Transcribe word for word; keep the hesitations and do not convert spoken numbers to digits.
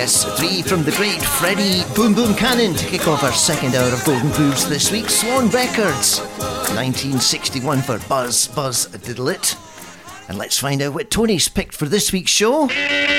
Yes, three from the great Freddie Boom Boom Cannon to kick off our second hour of Golden Grooves this week. Swan Records, nineteen sixty-one for Buzz Buzz Diddle It. And let's find out what Tony's picked for this week's show.